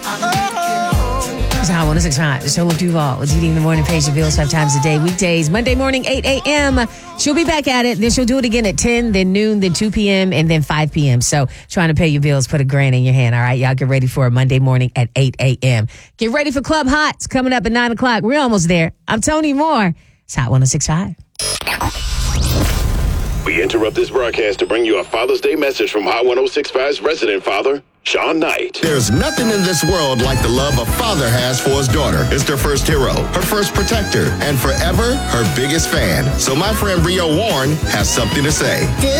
It's Hot 106.5, the show with Duval. With Didi in the morning, pays your bills 5 times a day. Weekdays, Monday morning, 8 a.m. She'll be back at it. Then she'll do it again at 10, then noon, then 2 p.m., and then 5 p.m. So trying to pay your bills, put $1,000 in your hand. All right, y'all get ready for a Monday morning at 8 a.m. Get ready for Club Hots coming up at 9 o'clock. We're almost there. I'm Tony Moore. It's Hot 106.5. We interrupt this broadcast to bring you a Father's Day message from Hot 106.5's resident father, Sean Knight. There's nothing in this world like the love a father has for his daughter. It's their first hero, her first protector, and forever her biggest fan. So my friend Rio Warren has something to say.